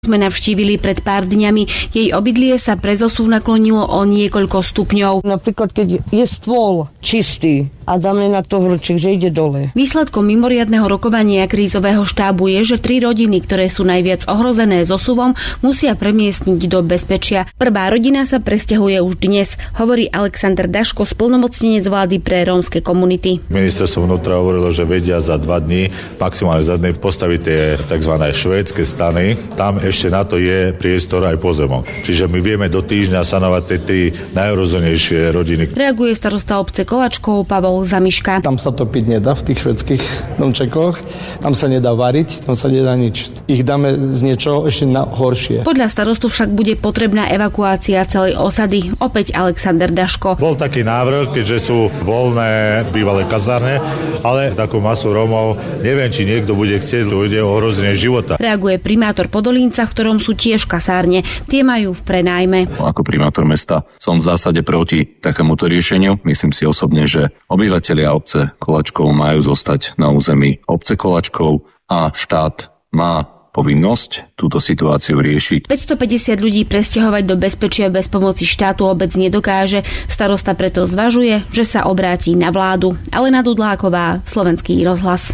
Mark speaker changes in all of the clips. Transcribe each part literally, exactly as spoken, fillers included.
Speaker 1: Sme navštívili pred pár dňami. Jej obydlie sa pre Zosu naklonilo o niekoľko stupňov.
Speaker 2: Napríklad, keď je stôl čistý a dáme na to hrčík, že ide dole.
Speaker 1: Výsledkom mimoriadneho rokovania krízového štábu je, že tri rodiny, ktoré sú najviac ohrozené zosuvom, musia premiestniť do bezpečia. Prvá rodina sa presťahuje už dnes, hovorí Alexander Daško, splnomocnenec vlády pre rómske komunity.
Speaker 3: Ministerstvo vnútra hovorilo, že vedia za dva dní, maximálne za dny, postaviť tie tzv. Švédske stany. Tam ešte na to je priestor aj pozemok. Čiže my vieme do týždňa sanovať tie tri najohrozenejšie rodiny.
Speaker 1: Reaguje starosta obce Kolačkov Pavol Zamiška.
Speaker 4: Tam sa topiť nedá v tých švédskych domčekoch. Tam sa nedá variť, tam sa nedá nič. Ich dáme z niečoho ešte na horšie.
Speaker 1: Podľa starostu však bude potrebná evakuácia celej osady. Opäť Alexander Daško.
Speaker 3: Bol taký návrh, keďže sú voľné bývalé kazárne, ale takú masu Rómov neviem, či niekto bude chcieť, to ide o ohrozenie života.
Speaker 1: Reaguje primátor Podolínca, v ktorom sú tiež kasárne. Tie majú v prenájme.
Speaker 5: Ako primátor mesta som v zásade proti takémuto riešeniu. Myslím si osobne, že obyvatelia obce Kolačkov majú zostať na území obce Kolačkov a štát má povinnosť túto situáciu riešiť.
Speaker 1: päťstopäťdesiat ľudí presťahovať do bezpečia bez pomoci štátu obec nedokáže. Starosta preto zvažuje, že sa obráti na vládu. Alena Dudláková, Slovenský rozhlas.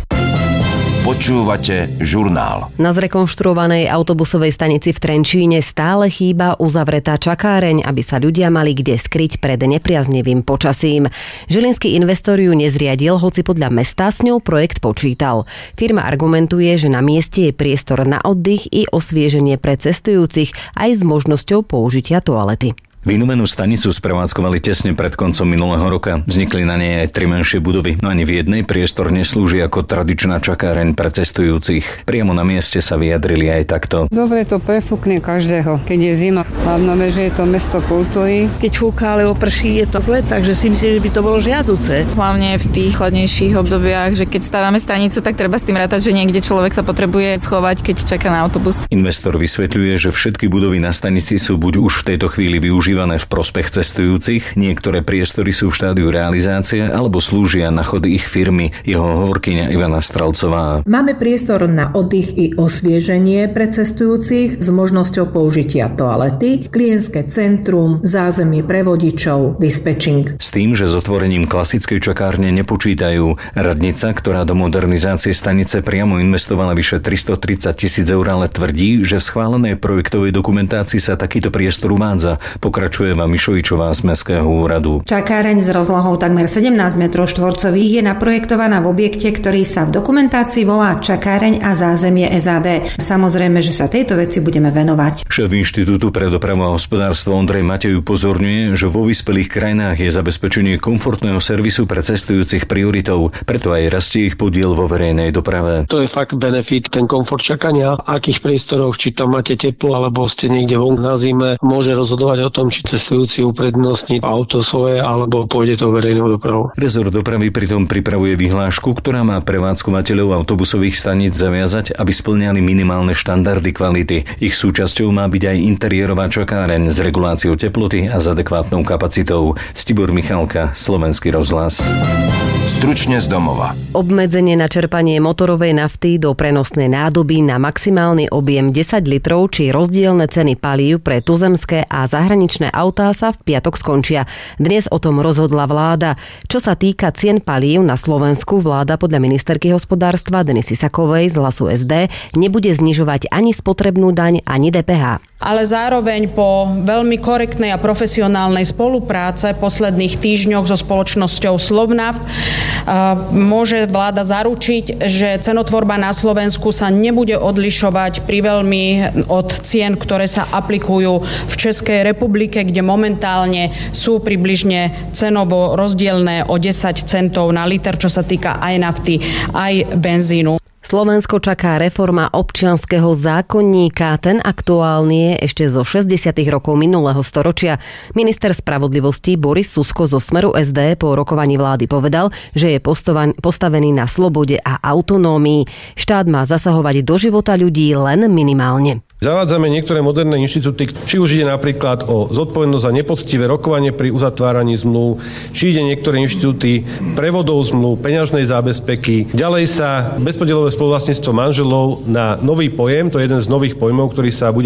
Speaker 6: Počúvate žurnál.
Speaker 7: Na zrekonštruovanej autobusovej stanici v Trenčíne stále chýba uzavretá čakáreň, aby sa ľudia mali kde skryť pred nepriaznivým počasím. Žilinský investor ju nezriadil, hoci podľa mesta s ňou projekt počítal. Firma argumentuje, že na mieste je priestor na oddych i osvieženie pre cestujúcich aj s možnosťou použitia toalety.
Speaker 8: Vynovenú stanicu sprevádzkovali tesne pred koncom minulého roka. Vznikli na nej aj tri menšie budovy, no ani v jednej priestor neslúži ako tradičná čakáreň pre cestujúcich. Priamo na mieste sa vyjadrili aj takto.
Speaker 9: Dobre to prefúkne každého, keď je zima. Hlavne, že je to mesto kultúry.
Speaker 10: Keď fúka, ale oprší, je to zle, takže si myslím, že by to bolo žiaduce.
Speaker 11: Hlavne v tých chladnejších obdobiach, že keď stávame stanicu, tak treba s tým rátať, že niekde človek sa potrebuje schovať, keď čaká na autobus.
Speaker 8: Investor vysvetľuje, že všetky budovy na stanici sú buď už v tejto chvíli využívané v prospech cestujúcich, niektoré priestory sú v štádiu realizácie alebo slúžia na chod ich firmy, jeho hovorkyňa Ivana Stralcová.
Speaker 12: Máme priestor na oddych i osvieženie pre cestujúcich s možnosťou použitia toalety, klientské centrum, zázemie pre vodičov, dispečing.
Speaker 8: S tým, že s otvorením klasickej čakárne nepočítajú. Radnica, ktorá do modernizácie stanice priamo investovala vyše tristotridsať tisíc eur, ale tvrdí, že v schválenej projektovej dokumentácii sa takýto priestor uvádza. Pokračuje vám Mišovičová z Mestského úradu.
Speaker 12: Čakáreň s rozlohou takmer sedemnásť metrov štvorcových je naprojektovaná v objekte, ktorý sa v dokumentácii volá Čakáreň a zázemie es á dé. Samozrejme, že sa tejto veci budeme venovať.
Speaker 8: Šéf Inštitútu pre dopravu a hospodárstvo Ondrej Matej upozorňuje, že vo vyspelých krajinách je zabezpečenie komfortného servisu pre cestujúcich prioritou, preto aj rastie ich podiel vo verejnej doprave.
Speaker 13: To je fakt benefit, ten komfort čakania, akých priestoroch, či tam máte teplo alebo ste niekde von na zime, môže rozhodovať o tom, či cestujúci uprednostní auto svoje alebo pôjde to verejnou dopravou.
Speaker 8: Rezort dopravy pritom pripravuje vyhlášku, ktorá má prevádzkovateľov autobusových staníc zaviazať, aby spĺňali minimálne štandardy kvality. Ich súčasťou má byť aj interiérová čakáreň s reguláciou teploty a s adekvátnou kapacitou. Ctibor Michalka, Slovenský rozhlas.
Speaker 6: Stručne z domova.
Speaker 7: Obmedzenie na čerpanie motorovej nafty do prenosnej nádoby na maximálny objem desať litrov či rozdielne ceny palív pre tuzemské a zahraničné autá sa v piatok skončia. Dnes o tom rozhodla vláda. Čo sa týka cien palív na Slovensku, vláda podľa ministerky hospodárstva Denisy Sakovej z Hlasu es dé nebude znižovať ani spotrebnú daň, ani dé pé há.
Speaker 14: Ale zároveň po veľmi korektnej a profesionálnej spolupráce posledných týždňoch so spoločnosťou Slovnaft môže vláda zaručiť, že cenotvorba na Slovensku sa nebude odlišovať priveľmi od cien, ktoré sa aplikujú v Českej republike, kde momentálne sú približne cenovo rozdielne o desať centov na liter, čo sa týka aj nafty, aj benzínu.
Speaker 7: Slovensko čaká reforma občianskeho zákonníka. Ten aktuálny je ešte zo šesťdesiatych rokov minulého storočia. Minister spravodlivosti Boris Susko zo Smeru es dé po rokovaní vlády povedal, že je postavený na slobode a autonómii. Štát má zasahovať do života ľudí len minimálne.
Speaker 15: Zavádzame niektoré moderné inštitúty, či už ide napríklad o zodpovednosť za nepoctivé rokovanie pri uzatváraní zmluv, či ide niektoré inštitúty prevodov zmluv, peňažnej zábezpeky. Ďalej sa bezpodielové spoluvlastníctvo manželov na nový pojem, to je jeden z nových pojmov, ktorý sa bude